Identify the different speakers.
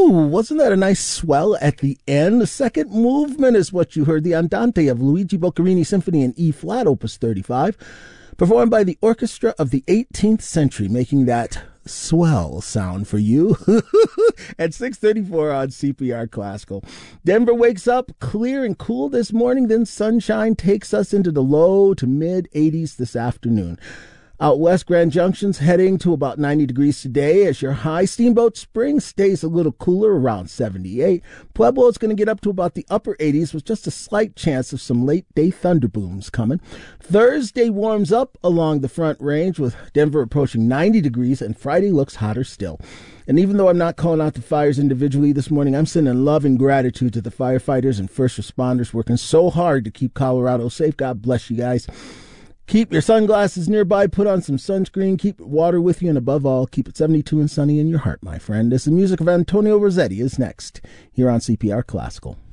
Speaker 1: Ooh, wasn't that a nice swell at the end? The second movement is what you heard, the Andante of Luigi Boccherini Symphony in E flat, Opus 35, performed by the Orchestra of the 18th Century, making that swell sound for you at 6:34 on CPR Classical. Denver wakes up clear and cool this morning, then sunshine takes us into the low to mid 80s this afternoon. Out west, Grand Junction's heading to about 90 degrees today as your high. Steamboat Springs stays a little cooler, around 78. Pueblo's going to get up to about the upper 80s with just a slight chance of some late-day thunderbooms coming. Thursday warms up along the Front Range with Denver approaching 90 degrees, and Friday looks hotter still. And even though I'm not calling out the fires individually this morning, I'm sending love and gratitude to the firefighters and first responders working so hard to keep Colorado safe. God bless you guys. Keep your sunglasses nearby, put on some sunscreen, keep water with you, and above all, keep it 72 and sunny in your heart, my friend. As the music of Antonio Rossetti is next, here on CPR Classical.